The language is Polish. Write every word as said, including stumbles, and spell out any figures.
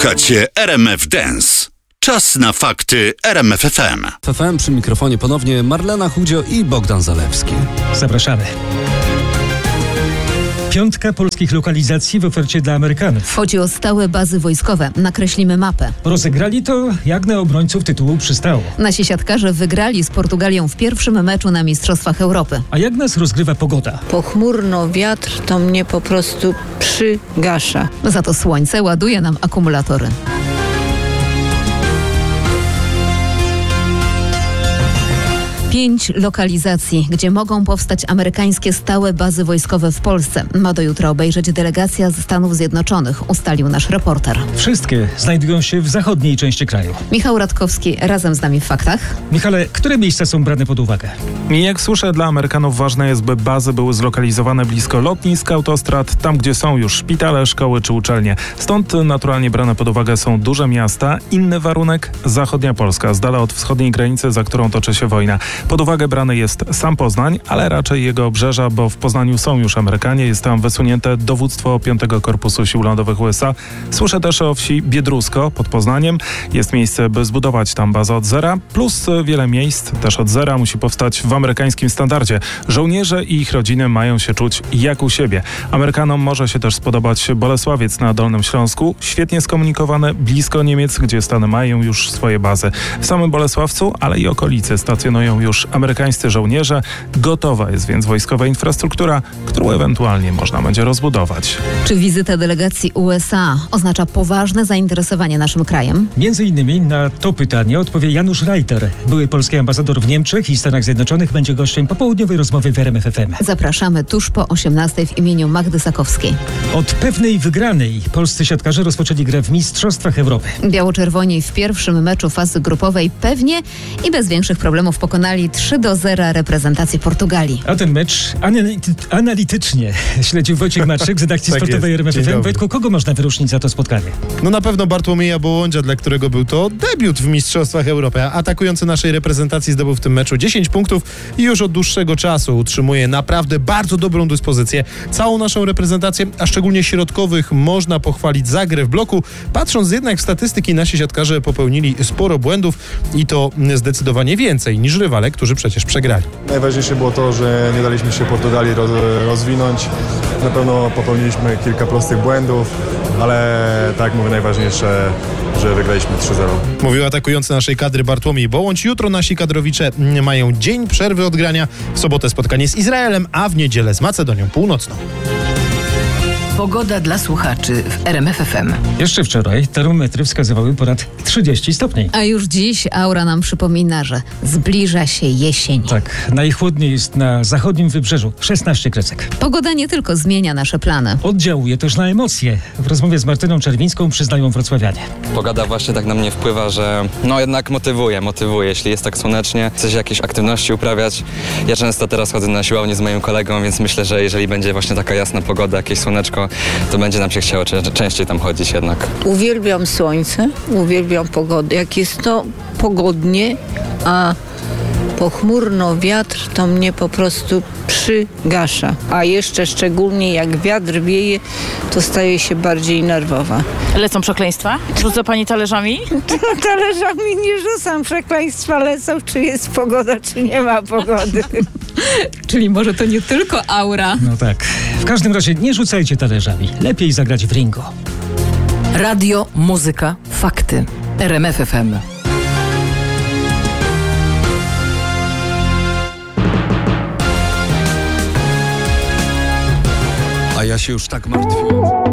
Słuchacie R M F Dance. Czas na fakty R M F F M. F M przy mikrofonie ponownie Marlena Chudzio i Bogdan Zalewski. Zapraszamy. Piątka polskich lokalizacji w ofercie dla Amerykanów. Chodzi o stałe bazy wojskowe. Nakreślimy mapę. Rozegrali to, jak na obrońców tytułu przystało. Nasi siatkarze wygrali z Portugalią w pierwszym meczu na Mistrzostwach Europy. A jak nas rozgrywa pogoda? Pochmurno wiatr to mnie po prostu przygasza. Za to słońce ładuje nam akumulatory. Pięć lokalizacji, gdzie mogą powstać amerykańskie stałe bazy wojskowe w Polsce, ma do jutra obejrzeć delegacja z Stanów Zjednoczonych, ustalił nasz reporter. Wszystkie znajdują się w zachodniej części kraju. Michał Radkowski razem z nami w faktach. Michale, które miejsca są brane pod uwagę? Jak słyszę, dla Amerykanów ważne jest, by bazy były zlokalizowane blisko lotnisk, autostrad, tam gdzie są już szpitale, szkoły czy uczelnie. Stąd naturalnie brane pod uwagę są duże miasta. Inny warunek – zachodnia Polska, z dala od wschodniej granicy, za którą toczy się wojna. Pod uwagę brany jest sam Poznań, ale raczej jego obrzeża, bo w Poznaniu są już Amerykanie, jest tam wysunięte dowództwo piątego Korpusu Sił Lądowych U S A. Słyszę też o wsi Biedrusko pod Poznaniem. Jest miejsce, by zbudować tam bazę od zera, plus wiele miejsc też od zera musi powstać w amerykańskim standardzie. Żołnierze i ich rodziny mają się czuć jak u siebie. Amerykanom może się też spodobać Bolesławiec na Dolnym Śląsku, świetnie skomunikowane, blisko Niemiec, gdzie Stany mają już swoje bazy. W samym Bolesławcu, ale i okolicy stacjonują już amerykańscy żołnierze. Gotowa jest więc wojskowa infrastruktura, którą ewentualnie można będzie rozbudować. Czy wizyta delegacji U S A oznacza poważne zainteresowanie naszym krajem? Między innymi na to pytanie odpowie Janusz Reiter. Były polski ambasador w Niemczech i Stanach Zjednoczonych, będzie gościem popołudniowej rozmowy w R M F F M. Zapraszamy tuż po osiemnastej w imieniu Magdy Sakowskiej. Od pewnej wygranej polscy siatkarze rozpoczęli grę w Mistrzostwach Europy. Biało-czerwoni w pierwszym meczu fazy grupowej pewnie i bez większych problemów pokonali trzy do zera reprezentację Portugalii. A ten mecz anality- analitycznie śledził Wojciech Maczek z redakcji tak sportowej jest. R M F F M. Wojtku, kogo można wyróżnić za to spotkanie? No na pewno Bartłomieja Bołądzia, dla którego był to debiut w Mistrzostwach Europy. Atakujący naszej reprezentacji zdobył w tym meczu dziesięć punktów i już od dłuższego czasu utrzymuje naprawdę bardzo dobrą dyspozycję. Całą naszą reprezentację, a szczególnie środkowych, można pochwalić za grę w bloku. Patrząc jednak w statystyki, nasi siatkarze popełnili sporo błędów i to zdecydowanie więcej niż rywale, którzy przecież przegrali. Najważniejsze było to, że nie daliśmy się Portugalii roz, rozwinąć. Na pewno popełniliśmy kilka prostych błędów, ale tak jak mówię, najważniejsze, że wygraliśmy trzy zero. Mówił atakujący naszej kadry Bartłomiej Bołądź. Jutro nasi kadrowicze mają dzień przerwy od grania. W sobotę spotkanie z Izraelem, a w niedzielę z Macedonią Północną. Pogoda dla słuchaczy w R M F F M. Jeszcze wczoraj termometry wskazywały ponad trzydzieści stopni. A już dziś aura nam przypomina, że zbliża się jesień. Tak, najchłodniej jest na zachodnim wybrzeżu, szesnaście kresek. Pogoda nie tylko zmienia nasze plany. Oddziałuje też na emocje. W rozmowie z Martyną Czerwińską przyznają wrocławianie. Pogoda właśnie tak na mnie wpływa, że no jednak motywuje, motywuje. Jeśli jest tak słonecznie, chce się jakieś aktywności uprawiać. Ja często teraz chodzę na siłownię z moim kolegą, więc myślę, że jeżeli będzie właśnie taka jasna pogoda, jakieś słoneczko, to będzie nam się chciało częściej tam chodzić jednak. Uwielbiam słońce, uwielbiam pogodę. Jak jest to pogodnie, a pochmurno wiatr, to mnie po prostu przygasza. A jeszcze szczególnie jak wiatr wieje, to staje się bardziej nerwowa. Lecą przekleństwa? Rzuca pani talerzami? Talerzami nie rzucam, przekleństwa lecą, czy jest pogoda, czy nie ma pogody. Czyli może to nie tylko aura. No tak. W każdym razie nie rzucajcie talerzami. Lepiej zagrać w Ringo. Radio, muzyka, fakty. R M F F M. A ja się już tak martwię.